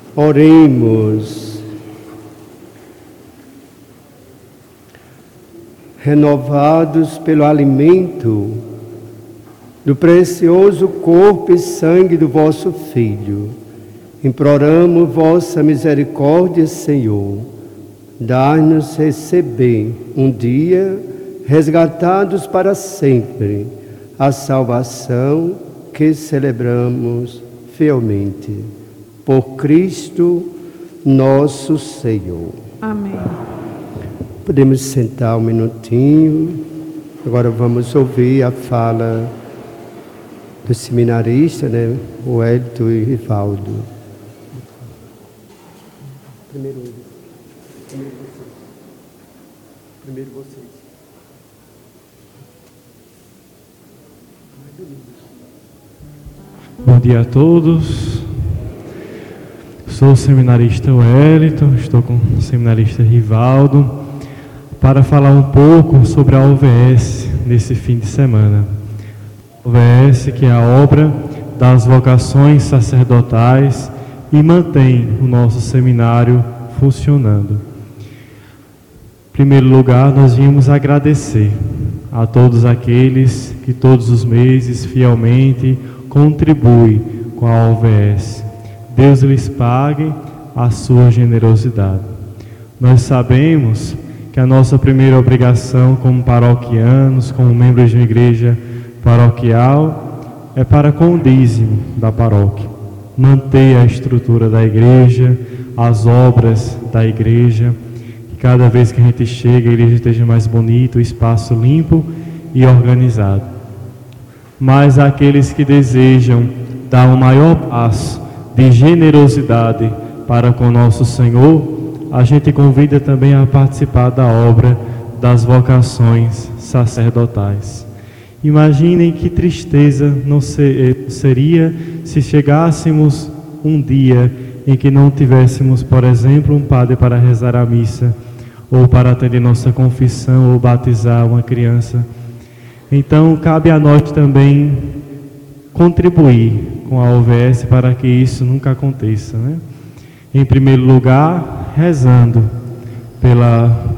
Oremos. Renovados pelo alimento do precioso corpo e sangue do vosso Filho, imploramos vossa misericórdia, Senhor. Dai-nos receber um dia, resgatados para sempre, a salvação que celebramos fielmente. Por Cristo nosso Senhor. Amém. Podemos sentar um minutinho. Agora vamos ouvir a fala do seminarista, né? O Hélito e Rivaldo. Primeiro vocês. Bom dia a todos. Sou o seminarista Wellington, estou com o seminarista Rivaldo para falar um pouco sobre a OVS nesse fim de semana. OVS, que é a obra das vocações sacerdotais e mantém o nosso seminário funcionando. Em primeiro lugar, nós viemos agradecer a todos aqueles que todos os meses fielmente contribuem com a OVS. Deus lhes pague a sua generosidade. Nós sabemos que a nossa primeira obrigação como paroquianos, como membros de uma igreja paroquial, é para com o dízimo da paróquia. Manter a estrutura da igreja, as obras da igreja, que cada vez que a gente chega, a igreja esteja mais bonita, o espaço limpo e organizado. Mas aqueles que desejam dar um maior passo de generosidade para com nosso Senhor, a gente convida também a participar da obra das vocações sacerdotais. Imaginem que tristeza não seria se chegássemos um dia em que não tivéssemos, por exemplo, um padre para rezar a missa, ou para atender nossa confissão, ou batizar uma criança. Então, cabe a nós também contribuir com a OVS para que isso nunca aconteça, né? Em primeiro lugar, rezando